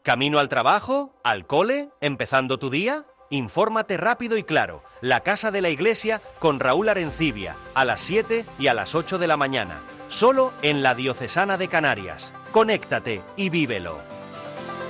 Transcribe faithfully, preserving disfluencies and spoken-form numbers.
¿Camino al trabajo? ¿Al cole? ¿Empezando tu día? Infórmate rápido y claro. La Casa de la Iglesia con Raúl Arencibia, a las siete y a las ocho de la mañana. Solo en la Diocesana de Canarias. Conéctate y vívelo.